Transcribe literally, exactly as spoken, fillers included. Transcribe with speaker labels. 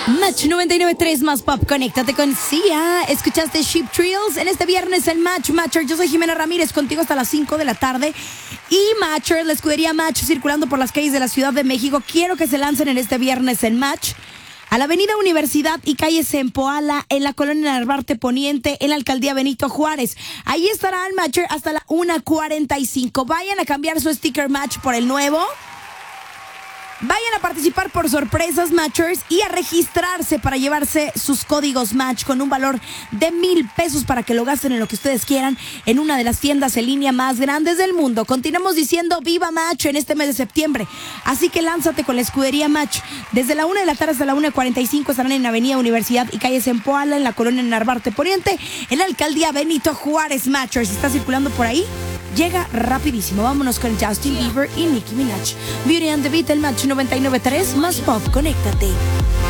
Speaker 1: Match noventa y nueve punto tres más pop, conéctate con Sia. Escuchaste Sheep Trills en este viernes el Match Matcher. Yo soy Jimena Ramírez, contigo hasta las cinco de la tarde. Y Matcher, la escudería Match, circulando por las calles de la Ciudad de México. Quiero que se lancen en este viernes en Match a la avenida Universidad y calle Zempoala, en la colonia Narvarte Poniente, en la alcaldía Benito Juárez. Ahí estará el Matcher hasta la una cuarenta y cinco. Vayan a cambiar su sticker Match por el nuevo. Vayan a participar por sorpresas Matchers y a registrarse para llevarse sus códigos Match con un valor de mil pesos para que lo gasten en lo que ustedes quieran en una de las tiendas en línea más grandes del mundo. Continuamos diciendo viva Match en este mes de septiembre, así que lánzate con la escudería Match. Desde la una de la tarde hasta la una cuarenta y cinco estarán en avenida Universidad y calle Zempoala, en la colonia Narvarte Poniente, en la alcaldía Benito Juárez. Matchers, si está circulando por ahí, llega rapidísimo. Vámonos con Justin Bieber y Nicki Minaj. Beauty and the Beat, el Match noventa y nueve punto tres más pop. Conéctate.